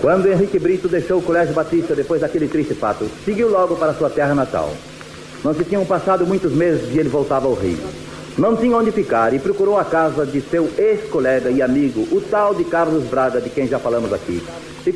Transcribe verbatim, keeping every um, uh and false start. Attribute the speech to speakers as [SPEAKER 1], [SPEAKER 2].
[SPEAKER 1] Quando Henrique Brito deixou o Colégio Batista depois daquele triste fato, seguiu logo para sua terra natal. Não se tinham passado muitos meses e ele voltava ao Rio. Não tinha onde ficar e procurou a casa de seu ex-colega e amigo, o tal de Carlos Braga, de quem já falamos aqui.